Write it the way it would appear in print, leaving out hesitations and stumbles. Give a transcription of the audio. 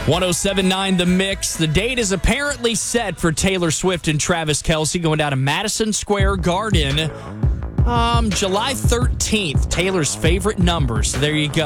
107.9 The Mix. The date is apparently set for Taylor Swift and Travis Kelce going down to Madison Square Garden July 13th. Taylor's favorite number. So there you go.